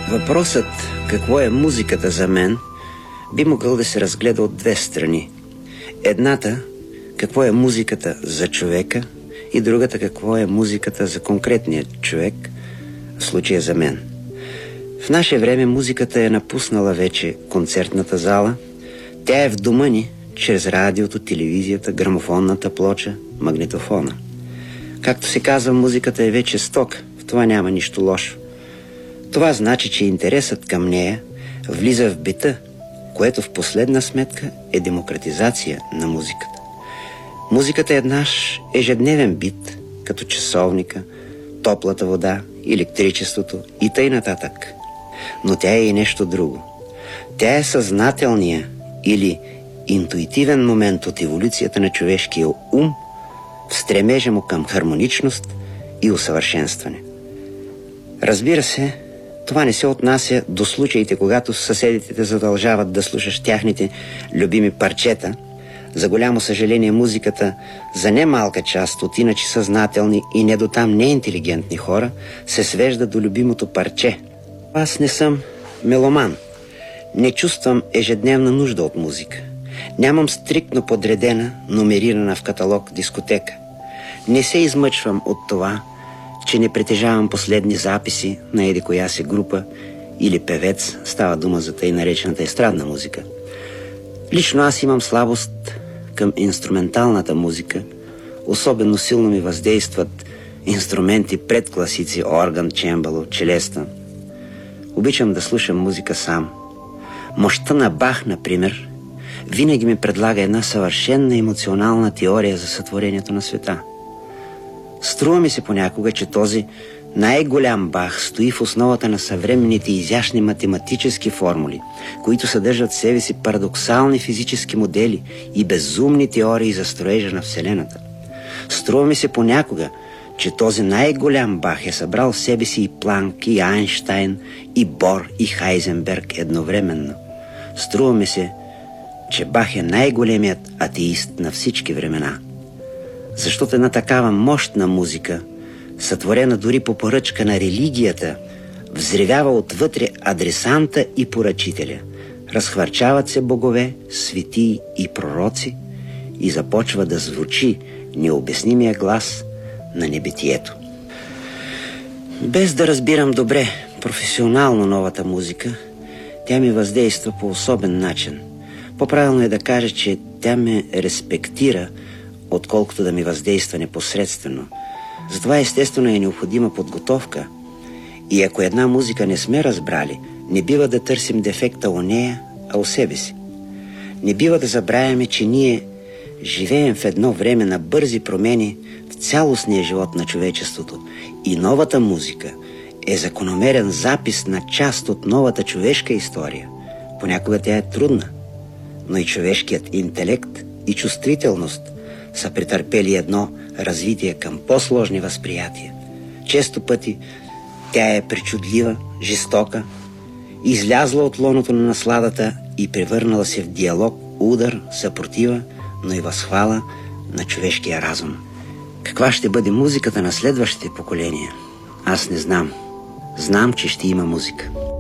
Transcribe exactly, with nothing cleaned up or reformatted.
Въпросът какво е музиката за мен би могъл да се разгледа от две страни. Едната какво е музиката за човека и другата какво е музиката за конкретния човек, в случая за мен. В наше време музиката е напуснала вече концертната зала. Тя е в дома ни чрез радиото, телевизията, грамофонната плоча, магнитофона. Както се казва, музиката е вече сток, в това няма нищо лошо. Това значи, че интересът към нея влиза в бита, което в последна сметка е демократизация на музиката. Музиката е наш ежедневен бит, като часовника, топлата вода, електричеството и тъй нататък. Но тя е и нещо друго. Тя е съзнателния или интуитивен момент от еволюцията на човешкия ум в стремежа му към хармоничност и усъвършенстване. Разбира се, това не се отнася до случаите, когато съседите те задължават да слушаш тяхните любими парчета. За голямо съжаление, музиката за немалка част от иначе съзнателни и не до там неинтелигентни хора се свежда до любимото парче. Аз не съм меломан. Не чувствам ежедневна нужда от музика. Нямам стриктно подредена, номерирана в каталог дискотека. Не се измъчвам от това, че не притежавам последни записи на еди коя си група или певец, става дума за тъй наречената естрадна музика. Лично аз имам слабост към инструменталната музика. Особено силно ми въздействат инструменти предкласици, орган, чембало, челеста. Обичам да слушам музика сам. Мощта на Бах, например, винаги ми предлага една съвършенна емоционална теория за сътворението на света. Струва ми се понякога, че този най-голям Бах стои в основата на съвременните изящни математически формули, които съдържат в себе си парадоксални физически модели и безумни теории за строежа на Вселената. Струва ми се понякога, че този най-голям Бах е събрал в себе си и Планк, и Айнщайн, и Бор, и Хайзенберг едновременно. Струва ми се, че Бах е най-големият атеист на всички времена. Защото една такава мощна музика, сътворена дори по поръчка на религията, взревява отвътре адресанта и поръчителя. Разхвърчават се богове, светии и пророци и започва да звучи необяснимия глас на небитието. Без да разбирам добре професионално новата музика, тя ми въздейства по особен начин. По-правилно е да кажа, че тя ме респектира, отколкото да ми въздейства непосредствено. Затова естествено е необходима подготовка. И ако една музика не сме разбрали, не бива да търсим дефекта у нея, а у себе си. Не бива да забравяме, че ние живеем в едно време на бързи промени в цялостния живот на човечеството и новата музика е закономерен запис на част от новата човешка история. Понякога тя е трудна, но и човешкият интелект и чувствителност са претърпели едно развитие към по-сложни възприятия. Често пъти тя е причудлива, жестока, излязла от лоното на насладата и превърнала се в диалог, удар, съпротива, но и възхвала на човешкия разум. Каква ще бъде музиката на следващите поколения? Аз не знам. Знам, че ще има музика.